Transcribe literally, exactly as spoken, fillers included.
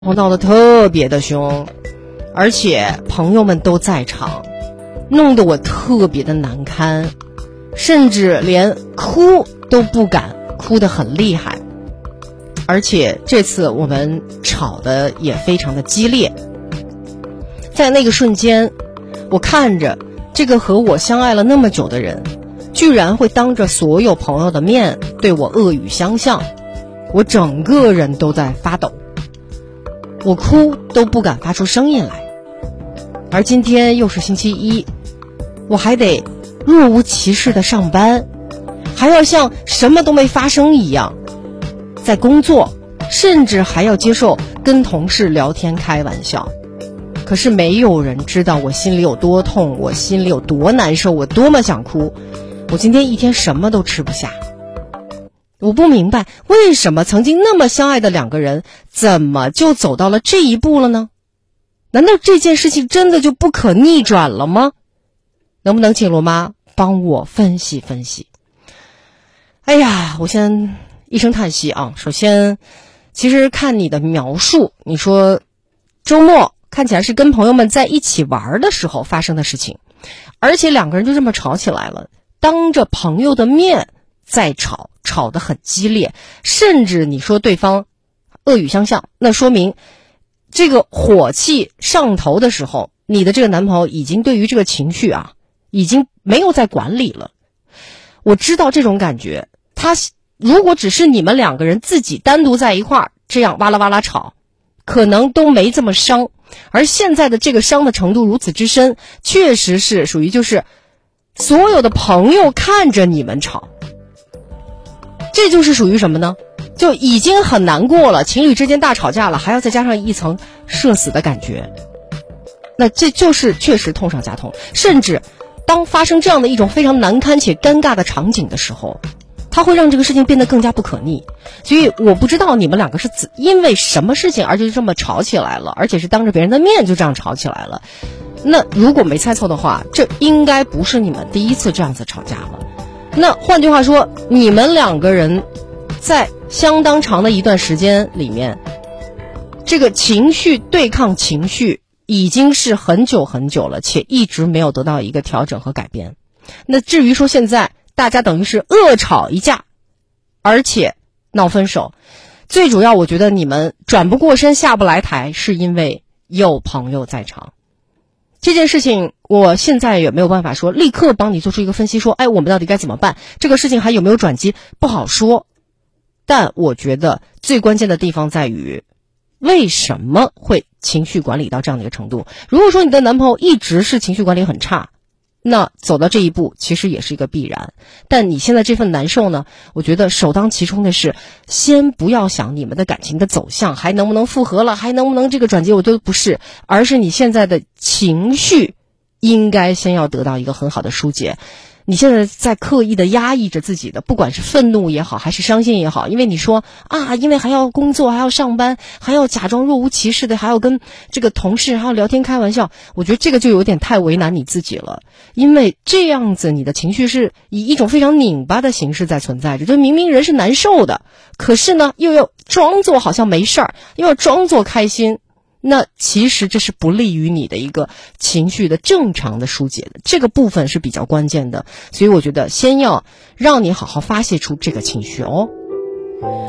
我闹得特别的凶，而且朋友们都在场，弄得我特别的难堪，甚至连哭都不敢，哭得很厉害。而且这次我们吵得也非常的激烈。在那个瞬间，我看着这个和我相爱了那么久的人，居然会当着所有朋友的面对我恶语相向，我整个人都在发抖，我哭都不敢发出声音来。而今天又是星期一，我还得若无其事的上班，还要像什么都没发生一样在工作，甚至还要接受跟同事聊天开玩笑。可是没有人知道我心里有多痛，我心里有多难受，我多么想哭。我今天一天什么都吃不下。我不明白为什么曾经那么相爱的两个人，怎么就走到了这一步了呢？难道这件事情真的就不可逆转了吗？能不能请罗妈帮我分析分析？哎呀，我先一声叹息啊。首先，其实看你的描述，你说周末看起来是跟朋友们在一起玩的时候发生的事情，而且两个人就这么吵起来了，当着朋友的面在吵，吵得很激烈，甚至你说对方恶语相向，那说明这个火气上头的时候，你的这个男朋友已经对于这个情绪啊，已经没有在管理了。我知道这种感觉，他如果只是你们两个人自己单独在一块儿，这样哇啦哇啦吵，可能都没这么伤。而现在的这个伤的程度如此之深，确实是属于就是所有的朋友看着你们吵，这就是属于什么呢？就已经很难过了，情侣之间大吵架了，还要再加上一层社死的感觉，那这就是确实痛上加痛。甚至当发生这样的一种非常难堪且尴尬的场景的时候，它会让这个事情变得更加不可逆。所以我不知道你们两个是因为什么事情而就这么吵起来了，而且是当着别人的面就这样吵起来了。那如果没猜错的话，这应该不是你们第一次这样子吵架了。那换句话说，你们两个人在相当长的一段时间里面，这个情绪对抗情绪已经是很久很久了，且一直没有得到一个调整和改变。那至于说现在大家等于是恶吵一架，而且闹分手，最主要我觉得你们转不过身下不来台，是因为有朋友在场。这件事情我现在也没有办法说立刻帮你做出一个分析，说哎，我们到底该怎么办，这个事情还有没有转机，不好说。但我觉得最关键的地方在于，为什么会情绪管理到这样的一个程度。如果说你的男朋友一直是情绪管理很差，那走到这一步其实也是一个必然。但你现在这份难受呢，我觉得首当其冲的是先不要想你们的感情的走向还能不能复合了，还能不能这个转机，我觉得不是，而是你现在的情绪应该先要得到一个很好的疏解。你现在在刻意的压抑着自己的，不管是愤怒也好还是伤心也好，因为你说啊，因为还要工作还要上班，还要假装若无其事的，还要跟这个同事还要聊天开玩笑，我觉得这个就有点太为难你自己了。因为这样子你的情绪是以一种非常拧巴的形式在存在着，就明明人是难受的，可是呢又要装作好像没事儿，又要装作开心，那其实这是不利于你的一个情绪的正常的疏解的，这个部分是比较关键的。所以我觉得先要让你好好发泄出这个情绪哦。